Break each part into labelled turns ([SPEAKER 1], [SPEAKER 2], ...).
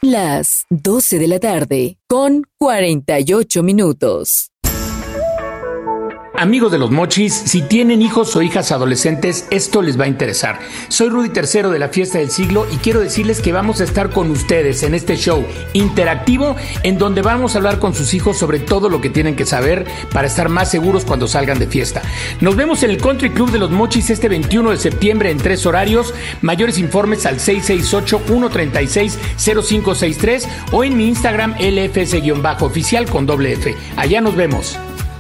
[SPEAKER 1] Las 12 de la tarde, con 48 minutos.
[SPEAKER 2] Amigos de los Mochis, si tienen hijos o hijas adolescentes, esto les va a interesar. Soy Rudy III de la Fiesta del Siglo y quiero decirles que vamos a estar con ustedes en este show interactivo en donde vamos a hablar con sus hijos sobre todo lo que tienen que saber para estar más seguros cuando salgan de fiesta. Nos vemos en el Country Club de los Mochis este 21 de septiembre en 3 horarios. Mayores informes al 668-136-0563 o en mi Instagram LFS-oficial con doble F. Allá nos vemos.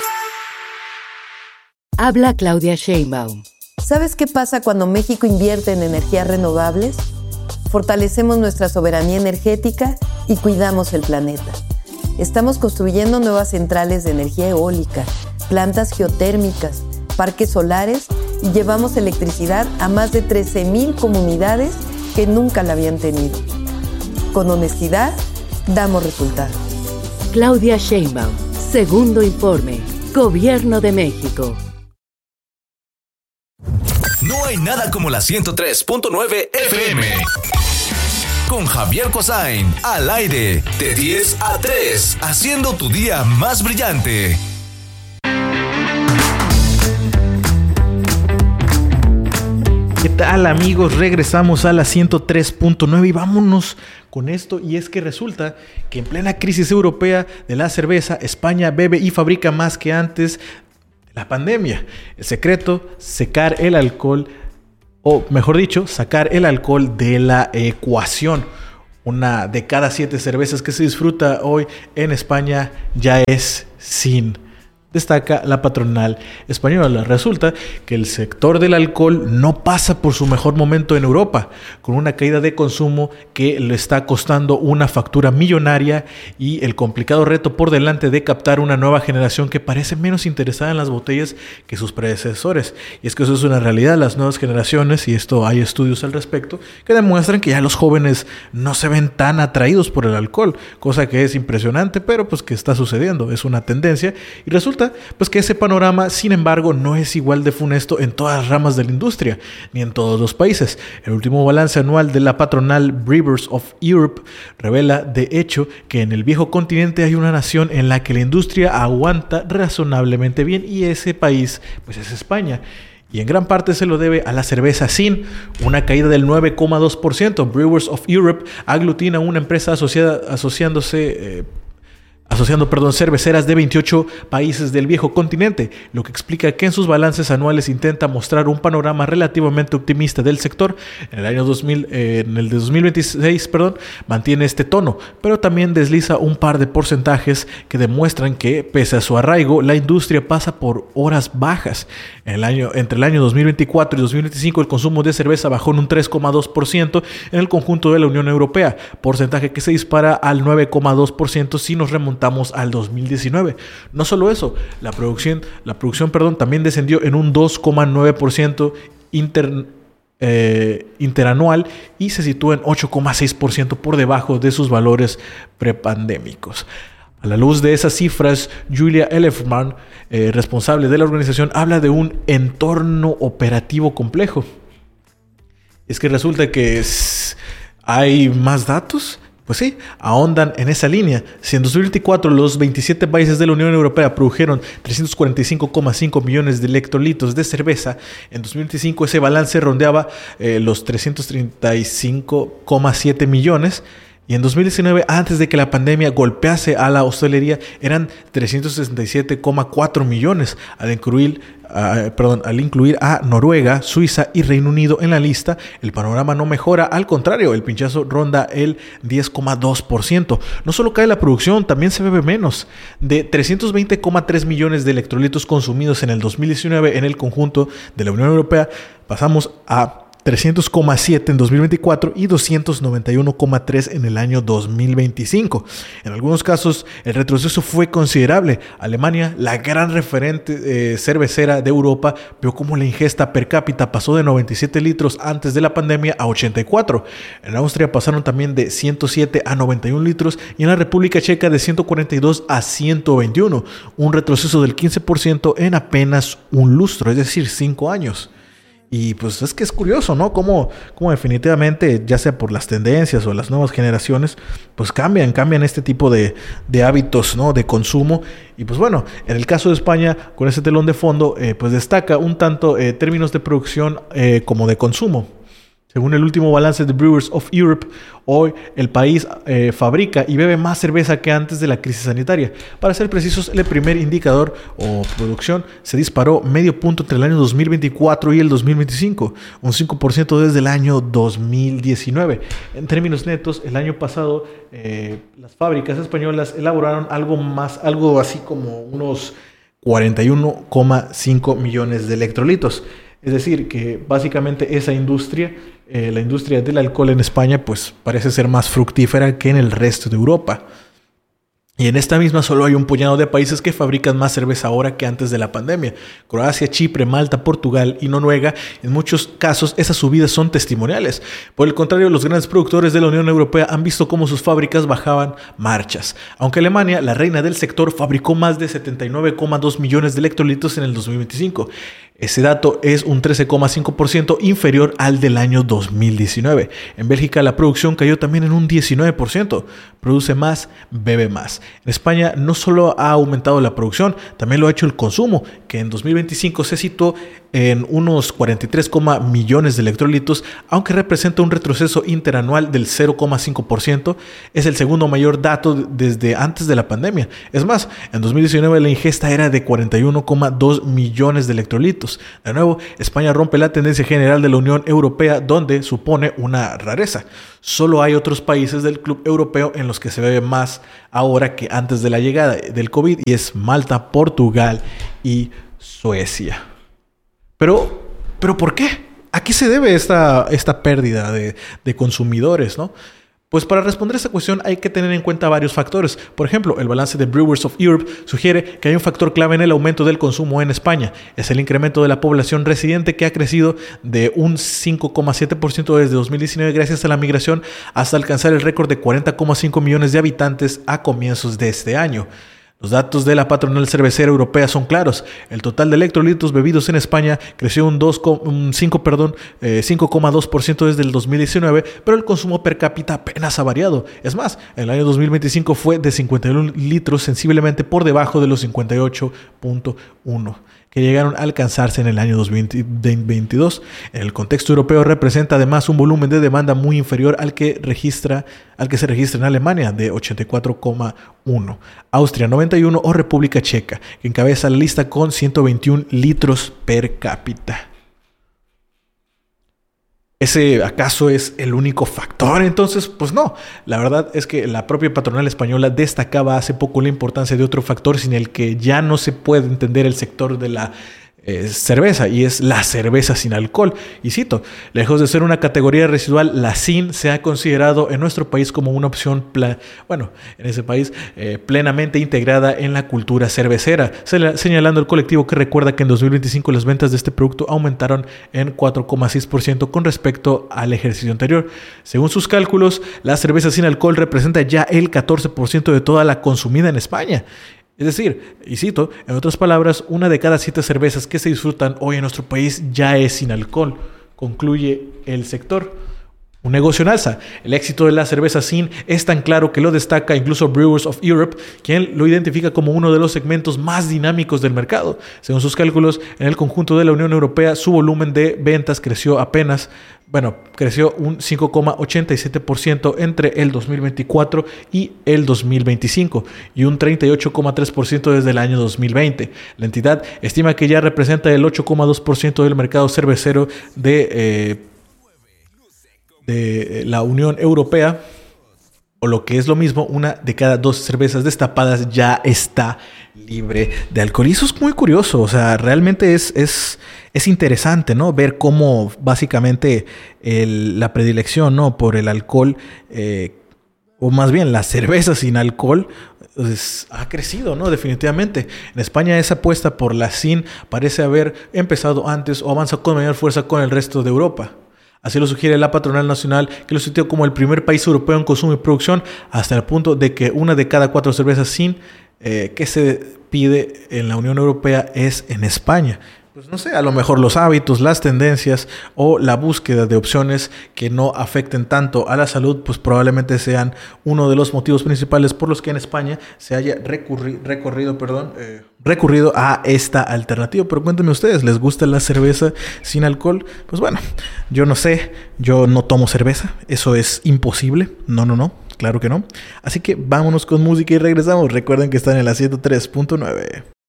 [SPEAKER 3] Habla Claudia Sheinbaum.
[SPEAKER 4] ¿Sabes qué pasa cuando México invierte en energías renovables? Fortalecemos nuestra soberanía energética y cuidamos el planeta. Estamos construyendo nuevas centrales de energía eólica, plantas geotérmicas, parques solares y llevamos electricidad a más de 13,000 comunidades que nunca la habían tenido. Con honestidad, damos resultados.
[SPEAKER 3] Claudia Sheinbaum, segundo informe, Gobierno de México.
[SPEAKER 5] No hay nada como la 103.9 FM. Con Javier Cossain, al aire, de 10 a 3, haciendo tu día más brillante.
[SPEAKER 6] ¿Qué tal, amigos? Regresamos a la 103.9 y vámonos con esto. Y es que resulta que en plena crisis europea de la cerveza, España bebe y fabrica más que antes la pandemia. El secreto, secar el alcohol, o mejor dicho, sacar el alcohol de la ecuación. Una de cada 7 cervezas que se disfruta hoy en España ya es sin. Destaca la patronal española. Resulta que el sector del alcohol no pasa por su mejor momento en Europa, con una caída de consumo que le está costando una factura millonaria y el complicado reto por delante de captar una nueva generación que parece menos interesada en las botellas que sus predecesores. Y es que eso es una realidad, las nuevas generaciones, y esto hay estudios al respecto, que demuestran que ya los jóvenes no se ven tan atraídos por el alcohol, cosa que es impresionante, pero pues que está sucediendo, es una tendencia, y resulta pues que ese panorama, sin embargo, no es igual de funesto en todas las ramas de la industria, ni en todos los países. El último balance anual de la patronal Brewers of Europe revela, de hecho, que en el viejo continente hay una nación en la que la industria aguanta razonablemente bien, y ese país, pues es España. Y en gran parte se lo debe a la cerveza sin una caída del 9,2%. Brewers of Europe aglutina una empresa asociando cerveceras de 28 países del viejo continente, lo que explica que en sus balances anuales intenta mostrar un panorama relativamente optimista del sector. En el de 2026, mantiene este tono, pero también desliza un par de porcentajes que demuestran que, pese a su arraigo, la industria pasa por horas bajas. Entre el año 2024 y 2025, el consumo de cerveza bajó en un 3,2% en el conjunto de la Unión Europea, porcentaje que se dispara al 9,2% si nos remontamos al 2019. No solo eso, la producción también descendió en un 2,9% interanual y se sitúa en 8,6% por debajo de sus valores prepandémicos. A la luz de esas cifras, Julia Elefman, responsable de la organización, habla de un entorno operativo complejo. Es que resulta que hay más datos. Pues sí, ahondan en esa línea. Si en 2024 los 27 países de la Unión Europea produjeron 345,5 millones de hectolitros de cerveza, en 2025 ese balance rondeaba los 335,7 millones. Y en 2019, antes de que la pandemia golpease a la hostelería, eran 367,4 millones. Al incluir a Noruega, Suiza y Reino Unido en la lista, el panorama no mejora. Al contrario, el pinchazo ronda el 10,2%. No solo cae la producción, también se bebe menos. De 320,3 millones de electrolitos consumidos en el 2019 en el conjunto de la Unión Europea, pasamos a 300,7 en 2024 y 291,3 en el año 2025. En algunos casos el retroceso fue considerable. Alemania, la gran referente cervecera de Europa, vio cómo la ingesta per cápita pasó de 97 litros antes de la pandemia a 84. En Austria pasaron también de 107 a 91 litros y en la República Checa de 142 a 121, un retroceso del 15% en apenas un lustro, es decir, 5 años. Y pues es que es curioso, ¿no? Cómo definitivamente, ya sea por las tendencias o las nuevas generaciones, pues cambian este tipo de hábitos, ¿no? De consumo. Y pues bueno, en el caso de España, con ese telón de fondo, pues destaca un tanto términos de producción como de consumo. Según el último balance de Brewers of Europe, hoy el país fabrica y bebe más cerveza que antes de la crisis sanitaria. Para ser precisos, el primer indicador o producción se disparó medio punto entre el año 2024 y el 2025, un 5% desde el año 2019. En términos netos, el año pasado las fábricas españolas elaboraron algo así como unos 41,5 millones de electrolitos. Es decir, que básicamente esa industria, la industria del alcohol en España, pues parece ser más fructífera que en el resto de Europa. Y en esta misma solo hay un puñado de países que fabrican más cerveza ahora que antes de la pandemia. Croacia, Chipre, Malta, Portugal y Noruega. En muchos casos esas subidas son testimoniales. Por el contrario, los grandes productores de la Unión Europea han visto cómo sus fábricas bajaban marchas. Aunque Alemania, la reina del sector, fabricó más de 79,2 millones de electrolitos en el 2025. Ese dato es un 13,5% inferior al del año 2019. En Bélgica la producción cayó también en un 19%. Produce más, bebe más. En España no solo ha aumentado la producción, también lo ha hecho el consumo, que en 2025 se situó en unos 43 millones de electrolitos, aunque representa un retroceso interanual del 0,5%. Es el segundo mayor dato desde antes de la pandemia. Es más, en 2019 la ingesta era de 41,2 millones de electrolitos. De nuevo, España rompe la tendencia general de la Unión Europea, donde supone una rareza. Solo hay otros países del club europeo en los que se bebe más ahora que antes de la llegada del COVID, y es Malta, Portugal y Suecia. Pero ¿por qué? ¿A qué se debe esta pérdida de consumidores, no? Pues para responder a esta cuestión hay que tener en cuenta varios factores. Por ejemplo, el balance de Brewers of Europe sugiere que hay un factor clave en el aumento del consumo en España. Es el incremento de la población residente, que ha crecido de un 5,7% desde 2019 gracias a la migración, hasta alcanzar el récord de 40,5 millones de habitantes a comienzos de este año. Los datos de la patronal cervecera europea son claros. El total de electrolitos bebidos en España creció un 5,2% desde el 2019, pero el consumo per cápita apenas ha variado. Es más, en el año 2025 fue de 51 litros, sensiblemente por debajo de los 58,1 que llegaron a alcanzarse en el año 2022. En el contexto europeo representa además un volumen de demanda muy inferior al que se registra en Alemania, de 84,1, Austria 91 o República Checa, que encabeza la lista con 121 litros per cápita. ¿Ese acaso es el único factor? Entonces, pues no. La verdad es que la propia patronal española destacaba hace poco la importancia de otro factor sin el que ya no se puede entender el sector de la cerveza, y es la cerveza sin alcohol. Y cito: lejos de ser una categoría residual, la sin se ha considerado en nuestro país como una opción plenamente integrada en la cultura cervecera, señalando el colectivo, que recuerda que en 2025 las ventas de este producto aumentaron en 4,6% con respecto al ejercicio anterior. Según sus cálculos, la cerveza sin alcohol representa ya el 14% de toda la consumida en España. Es decir, y cito, en otras palabras, 1 de cada 7 cervezas que se disfrutan hoy en nuestro país ya es sin alcohol, concluye el sector. Un negocio en alza. El éxito de la cerveza sin es tan claro que lo destaca incluso Brewers of Europe, quien lo identifica como uno de los segmentos más dinámicos del mercado. Según sus cálculos, en el conjunto de la Unión Europea, su volumen de ventas creció un 5,87% entre el 2024 y el 2025 y un 38,3% desde el año 2020. La entidad estima que ya representa el 8,2% del mercado cervecero de la Unión Europea, o lo que es lo mismo, 1 de cada 2 cervezas destapadas ya está libre de alcohol. Y eso es muy curioso, o sea, realmente es interesante, ¿no? Ver cómo básicamente la predilección, ¿no?, por el alcohol, o más bien la cerveza sin alcohol, pues, ha crecido, ¿no? Definitivamente. En España esa apuesta por la sin parece haber empezado antes o avanza con mayor fuerza con el resto de Europa. Así lo sugiere la patronal nacional, que lo sitúa como el primer país europeo en consumo y producción, hasta el punto de que 1 de cada 4 cervezas sin que se pide en la Unión Europea es en España. pues no sé, a lo mejor los hábitos, las tendencias o la búsqueda de opciones que no afecten tanto a la salud, pues probablemente sean uno de los motivos principales por los que en España se haya recurrido a esta alternativa. Pero cuéntenme ustedes, ¿les gusta la cerveza sin alcohol? Pues bueno, yo no sé, yo no tomo cerveza, eso es imposible, no, claro que no. Así que vámonos con música y regresamos. Recuerden que están en la 103.9.